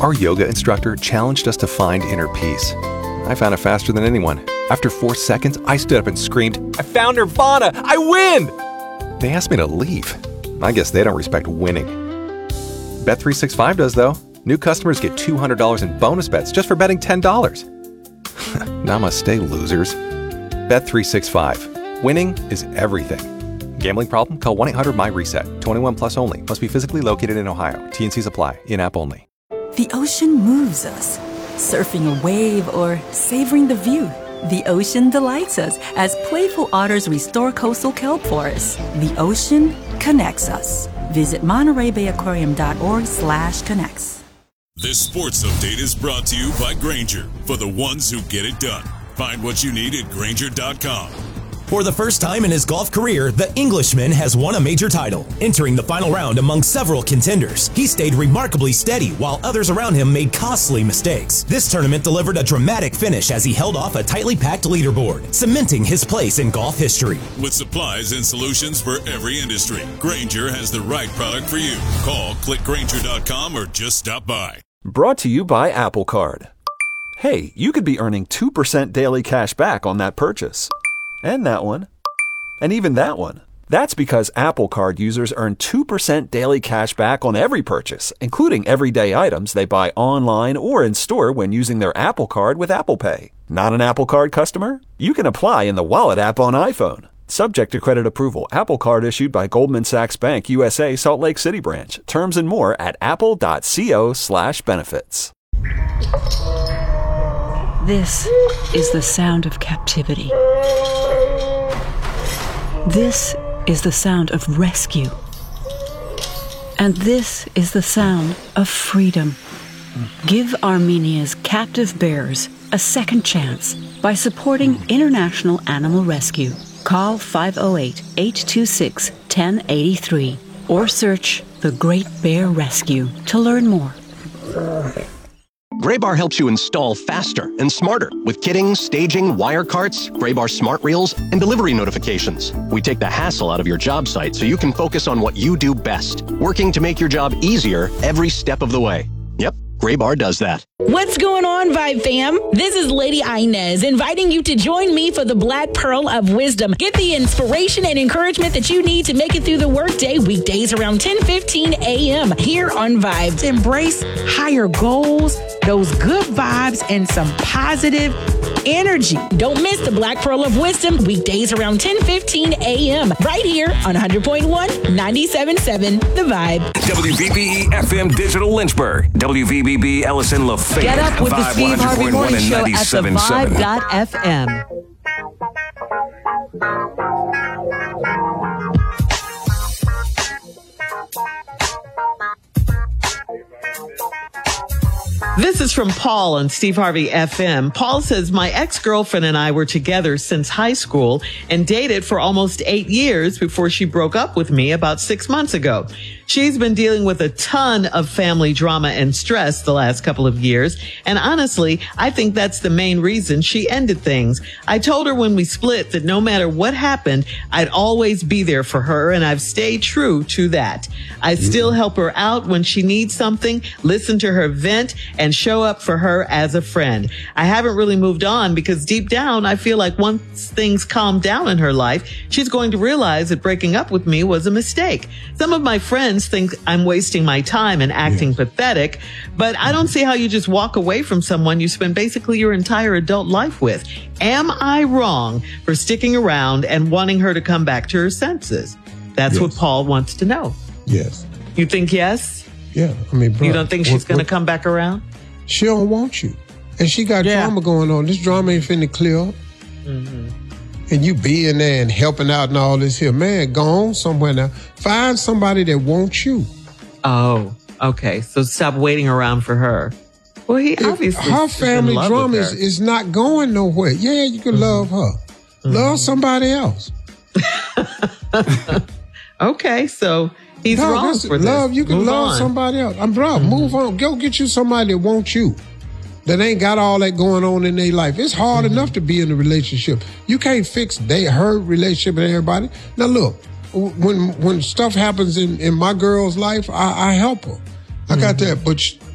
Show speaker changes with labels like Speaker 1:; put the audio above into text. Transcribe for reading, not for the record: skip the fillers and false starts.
Speaker 1: Our yoga instructor challenged us to find inner peace. I found it faster than anyone. After 4 seconds, I stood up and screamed, "I found Nirvana! I win!" They asked me to leave. I guess they don't respect winning. Bet365 does, though. New customers get $200 in bonus bets just for betting $10. Namaste, losers. Bet365. Winning is everything. Gambling problem? Call 1-800-MY-RESET. 21 plus only. Must be physically located in Ohio. T&Cs apply. In-app only.
Speaker 2: The ocean moves us. Surfing a wave or savoring the view. The ocean delights us as playful otters restore coastal kelp forests. The ocean connects us. Visit MontereyBayAquarium.org/connects.
Speaker 3: This sports update is brought to you by Grainger, for the ones who get it done. Find what you need at Grainger.com.
Speaker 4: For the first time in his golf career, the Englishman has won a major title. Entering the final round among several contenders, he stayed remarkably steady while others around him made costly mistakes. This tournament delivered a dramatic finish as he held off a tightly packed leaderboard, cementing his place in golf history.
Speaker 3: With supplies and solutions for every industry, Grainger has the right product for you. Call, click Grainger.com, or just stop by.
Speaker 5: Brought to you by Apple Card. Hey, you could be earning 2% daily cash back on that purchase. And that one. And even that one. That's because Apple Card users earn 2% daily cash back on every purchase, including everyday items they buy online or in store when using their Apple Card with Apple Pay. Not an Apple Card customer? You can apply in the Wallet app on iPhone. Subject to credit approval. Apple Card issued by Goldman Sachs Bank USA, Salt Lake City branch. Terms and more at apple.co/benefits.
Speaker 2: This is the sound of captivity. This is the sound of rescue. And this is the sound of freedom. Give Armenia's captive bears a second chance by supporting International Animal Rescue. Call 508-826-1083 or search The Great Bear Rescue to learn more.
Speaker 6: Graybar helps you install faster and smarter with kitting, staging, wire carts, Graybar smart reels, and delivery notifications. We take the hassle out of your job site so you can focus on what you do best, working to make your job easier every step of the way. Yep, Graybar does that.
Speaker 7: What's going on, Vibe fam? This is Lady Inez inviting you to join me for the Black Pearl of Wisdom. Get the inspiration and encouragement that you need to make it through the workday weekdays around 10:15 a.m. here on Vibe.
Speaker 8: Embrace higher goals, those good vibes, and some positive energy.
Speaker 7: Don't miss the Black Pearl of Wisdom weekdays around 10:15 a.m. right here on 100.1, 97.7 The Vibe.
Speaker 9: WVBE FM Digital Lynchburg. WVBB Ellison Lafayette.
Speaker 10: Get up with the Steve Harvey Morning Show at thevibe.fm.
Speaker 11: This is from Paul on Steve Harvey FM. Paul says, my ex-girlfriend and I were together since high school and dated for almost 8 years before she broke up with me about 6 months ago. She's been dealing with a ton of family drama and stress the last couple of years. And honestly, I think that's the main reason she ended things. I told her when we split that no matter what happened, I'd always be there for her. And I've stayed true to that. I still help her out when she needs something, listen to her vent, and show up for her as a friend. I haven't really moved on because deep down, I feel like once things calm down in her life, she's going to realize that breaking up with me was a mistake. Some of my friends think I'm wasting my time and acting pathetic, but I don't see how you just walk away from someone you spend basically your entire adult life with. Am I wrong for sticking around and wanting her to come back to her senses? That's what Paul wants to know.
Speaker 12: Yes.
Speaker 11: You think yes?
Speaker 12: Yeah. I mean, bro,
Speaker 11: you don't think she's going to come back around?
Speaker 12: She don't want you. And she got drama going on. This drama ain't finna clear up.
Speaker 11: Mm-hmm.
Speaker 12: And you being there and helping out and all this here. Man, go on somewhere now. Find somebody that wants you.
Speaker 11: Oh, okay. So stop waiting around for her. Well, he obviously
Speaker 12: her family drama is not going nowhere. Yeah, you can love her. Love somebody else.
Speaker 11: Okay, so he's wrong for this.
Speaker 12: Love, you can move love on. Somebody else. I'm bro, move on. Go get you somebody that wants you. That ain't got all that going on in their life. It's hard enough to be in a relationship. You can't fix her relationship with everybody. Now look, when stuff happens in my girl's life, I help her. I got that, but